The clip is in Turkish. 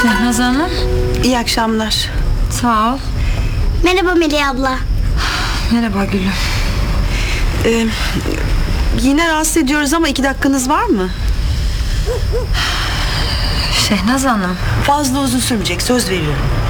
Şehnaz Hanım. İyi akşamlar. Sağ ol. Merhaba Melih abla. Merhaba Gülüm. Yine rahatsız ediyoruz ama 2 dakikanız var mı? Şehnaz Hanım. Fazla uzun sürmeyecek, söz veriyorum.